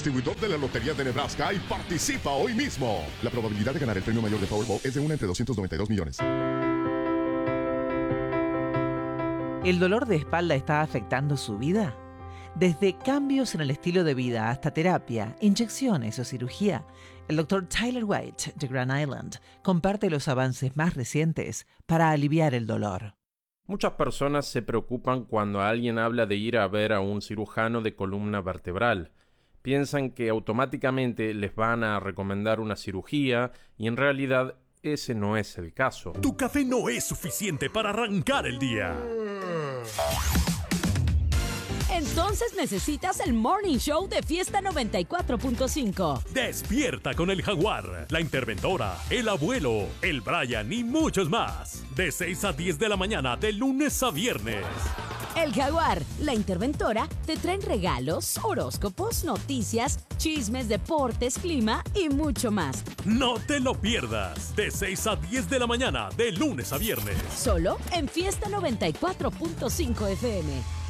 distribuidor de la Lotería de Nebraska, y participa hoy mismo. La probabilidad de ganar el premio mayor de Powerball es de 1 entre 292 millones. ¿El dolor de espalda está afectando su vida? Desde cambios en el estilo de vida hasta terapia, inyecciones o cirugía, el Dr. Tyler White de Grand Island comparte los avances más recientes para aliviar el dolor. Muchas personas se preocupan cuando alguien habla de ir a ver a un cirujano de columna vertebral. Piensan que automáticamente les van a recomendar una cirugía y en realidad ese no es el caso. Tu café no es suficiente para arrancar el día. Entonces necesitas el Morning Show de Fiesta 94.5. Despierta con el Jaguar, la Interventora, el Abuelo, el Brian y muchos más. De 6 a 10 de la mañana, de lunes a viernes. El Jaguar, la Interventora, te traen regalos, horóscopos, noticias, chismes, deportes, clima y mucho más. No te lo pierdas. De 6 a 10 de la mañana, de lunes a viernes. Solo en Fiesta 94.5 FM.